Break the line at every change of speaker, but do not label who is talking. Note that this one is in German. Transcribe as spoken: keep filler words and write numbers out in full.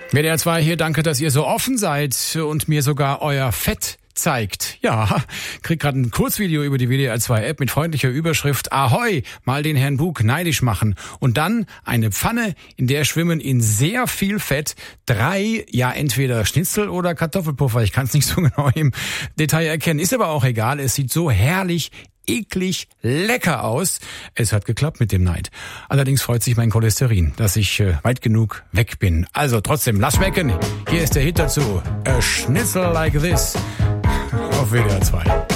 W D R zwei hier, danke, dass ihr so offen seid und mir sogar euer Fett zeigt. Ja, krieg gerade ein Kurzvideo über die W D R zwei App mit freundlicher Überschrift Ahoi, mal den Herrn Bug neidisch machen. Und dann eine Pfanne, in der schwimmen in sehr viel Fett drei, ja entweder Schnitzel oder Kartoffelpuffer. Ich kann es nicht so genau im Detail erkennen. Ist aber auch egal, es sieht so herrlich eklig lecker aus. Es hat geklappt mit dem Neid. Allerdings freut sich mein Cholesterin, dass ich äh, weit genug weg bin. Also trotzdem, lass schmecken. Hier ist der Hit dazu. A Schnitzel Like This auf W D R zwei.